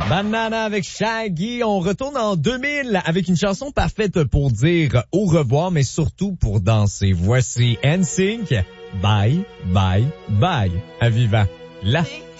Banana avec Shaggy. On retourne en 2000 avec une chanson parfaite pour dire au revoir, mais surtout pour danser. Voici NSYNC. Bye, bye, bye. À vivant. La